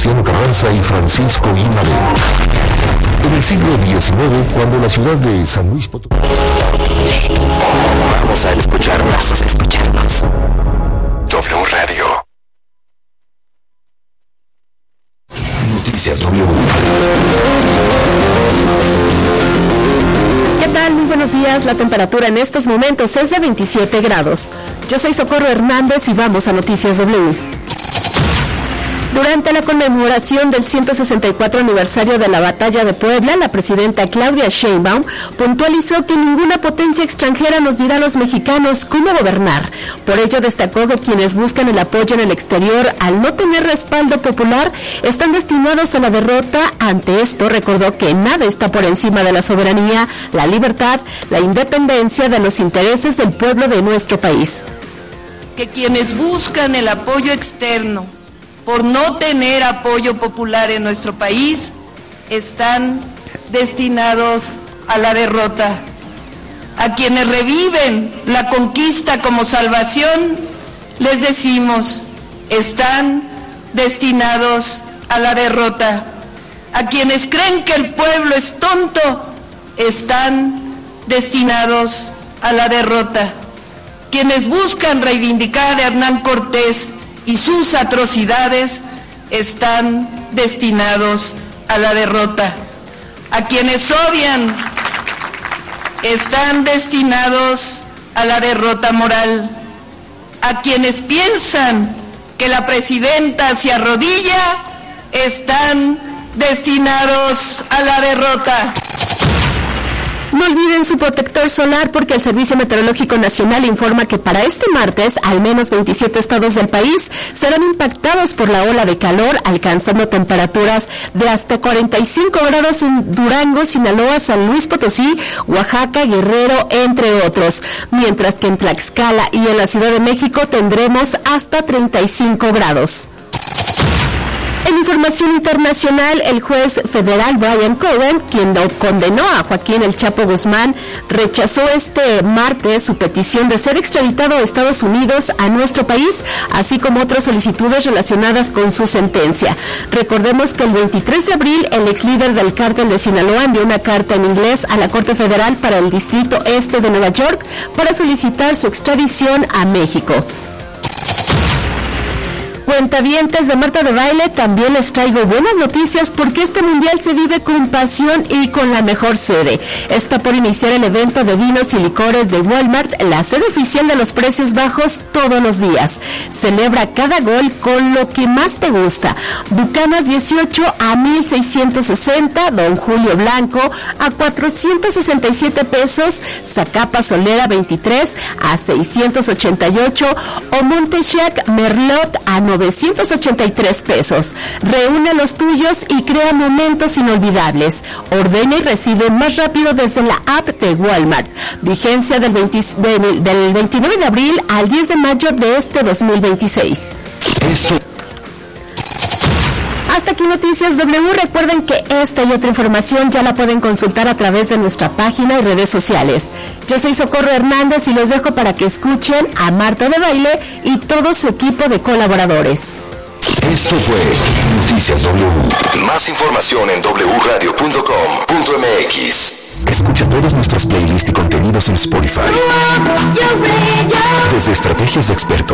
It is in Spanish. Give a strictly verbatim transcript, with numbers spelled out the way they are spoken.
Venustiano Carranza y Francisco I. Madero. En el siglo diecinueve, cuando la ciudad de San Luis Potosí... Vamos a escucharnos, vamos a escucharnos. W Radio. Noticias W. ¿Qué tal? Muy buenos días. La temperatura en estos momentos es de veintisiete grados. Yo soy Socorro Hernández y vamos a Noticias W. Durante la conmemoración del ciento sesenta y cuatro aniversario de la Batalla de Puebla, la presidenta Claudia Sheinbaum puntualizó que ninguna potencia extranjera nos dirá a los mexicanos cómo gobernar. Por ello destacó que quienes buscan el apoyo en el exterior al no tener respaldo popular están destinados a la derrota. Ante esto recordó que nada está por encima de la soberanía, la libertad, la independencia de los intereses del pueblo de nuestro país. Que quienes buscan el apoyo externo por no tener apoyo popular en nuestro país, están destinados a la derrota. A quienes reviven la conquista como salvación, les decimos, están destinados a la derrota. A quienes creen que el pueblo es tonto, están destinados a la derrota. Quienes buscan reivindicar a Hernán Cortés y sus atrocidades están destinados a la derrota. A quienes odian están destinados a la derrota moral. A quienes piensan que la presidenta se arrodilla están destinados a la derrota. No olviden su protector solar porque el Servicio Meteorológico Nacional informa que para este martes al menos veintisiete estados del país serán impactados por la ola de calor, alcanzando temperaturas de hasta cuarenta y cinco grados en Durango, Sinaloa, San Luis Potosí, Oaxaca, Guerrero, entre otros, mientras que en Tlaxcala y en la Ciudad de México tendremos hasta treinta y cinco grados. En información internacional, el juez federal Brian Cohen, quien condenó a Joaquín El Chapo Guzmán, rechazó este martes su petición de ser extraditado a Estados Unidos a nuestro país, así como otras solicitudes relacionadas con su sentencia. Recordemos que el veintitrés de abril, el ex líder del cártel de Sinaloa envió una carta en inglés a la Corte Federal para el Distrito Este de Nueva York para solicitar su extradición a México. Cuentavientes de Marta de Baile, también les traigo buenas noticias porque este mundial se vive con pasión y con la mejor sede. Está por iniciar el evento de vinos y licores de Walmart, la sede oficial de los precios bajos todos los días. Celebra cada gol con lo que más te gusta. Bucanas dieciocho a mil seiscientos sesenta, Don Julio Blanco a cuatrocientos sesenta y siete pesos, Zacapa Solera veintitrés a seiscientos ochenta y ocho o Montechac Merlot a novecientos ochenta y tres pesos. Reúne los tuyos y crea momentos inolvidables. Ordena y recibe más rápido desde la app de Walmart. Vigencia del, veinte, de, del veintinueve de abril al diez de mayo de este dos mil veintiséis. Esto. Hasta aquí Noticias W. Recuerden que esta y otra información ya la pueden consultar a través de nuestra página y redes sociales. Yo soy Socorro Hernández y los dejo para que escuchen a Marta de Baile y todo su equipo de colaboradores. Esto fue Noticias W. Más información en doble u radio punto com punto m x. Escucha todos nuestros playlists y contenidos en Spotify. Desde estrategias de expertos